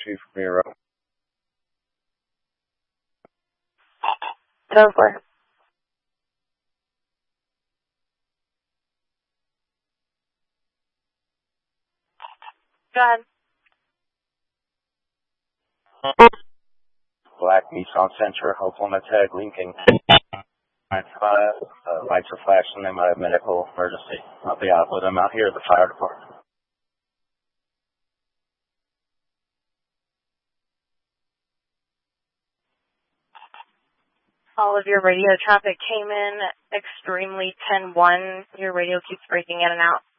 240. Go for it. Go ahead. Black Nissan Sentra, Oklahoma tag linking 95. Lights are flashing. They might have medical emergency. I'll be out with them out here at the fire department. All of your radio traffic came in extremely 10-1. Your radio keeps breaking in and out.